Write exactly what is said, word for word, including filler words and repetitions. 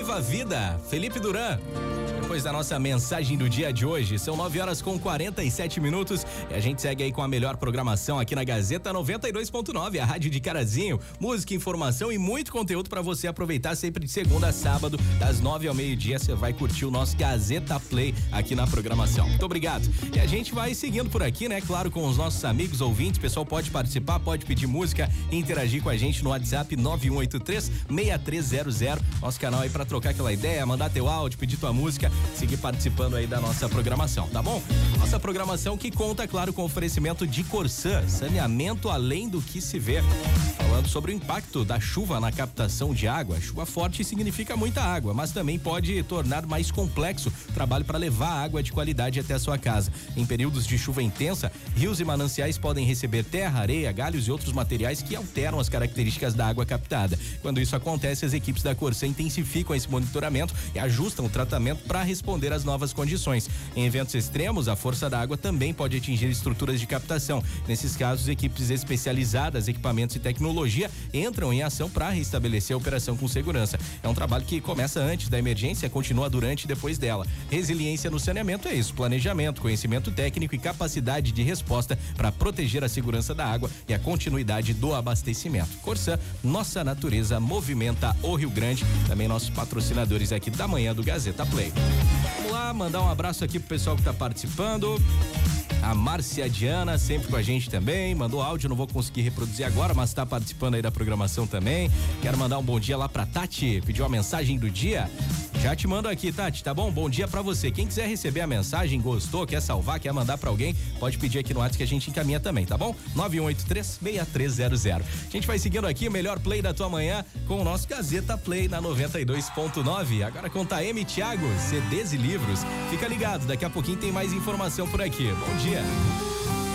Nova Vida, Felipe Duran. Depois da nossa mensagem do dia de hoje, são nove horas com quarenta e sete minutos e a gente segue aí com a melhor programação aqui na Gazeta noventa e dois ponto nove, a rádio de Carazinho. Música, informação e muito conteúdo para você aproveitar sempre de segunda a sábado, das nove ao meio-dia. Você vai curtir o nosso Gazeta Play aqui na programação. Muito obrigado. E a gente vai seguindo por aqui, né? Claro, com os nossos amigos ouvintes. O pessoal pode participar, pode pedir música e interagir com a gente no WhatsApp nove um oito três, seis três zero zero. Nosso canal aí para trocar aquela ideia, mandar teu áudio, pedir tua música, seguir participando aí da nossa programação, tá bom? Nossa programação que conta, claro, com oferecimento de Corsã, saneamento além do que se vê. Falando sobre o impacto da chuva na captação de água. Chuva forte significa muita água, mas também pode tornar mais complexo o trabalho para levar água de qualidade até a sua casa. Em períodos de chuva intensa, rios e mananciais podem receber terra, areia, galhos e outros materiais que alteram as características da água captada. Quando isso acontece, as equipes da Corsã intensificam esse monitoramento e ajustam o tratamento para responder às novas condições. Em eventos extremos, a força da água também pode atingir estruturas de captação. Nesses casos, equipes especializadas, equipamentos e tecnologia entram em ação para restabelecer a operação com segurança. É um trabalho que começa antes da emergência, continua durante e depois dela. Resiliência no saneamento é isso: planejamento, conhecimento técnico e capacidade de resposta para proteger a segurança da água e a continuidade do abastecimento. Corsã, nossa natureza movimenta o Rio Grande. Também nossos patrocinadores aqui da manhã do Gazeta Play. Vamos lá, mandar um abraço aqui pro pessoal que tá participando. A Márcia Diana, sempre com a gente também, mandou áudio, não vou conseguir reproduzir agora, mas tá participando aí da programação também. Quero mandar um bom dia lá pra Tati, pediu a mensagem do dia. Já te mando aqui, Tati, tá bom? Bom dia pra você. Quem quiser receber a mensagem, gostou, quer salvar, quer mandar pra alguém, pode pedir aqui no WhatsApp que a gente encaminha também, tá bom? nove um oito três, seis três zero zero. A gente vai seguindo aqui o melhor play da tua manhã com o nosso Gazeta Play na noventa e dois ponto nove. Agora com Taeme e Thiago, C Ds e livros. Fica ligado, daqui a pouquinho tem mais informação por aqui. Bom dia.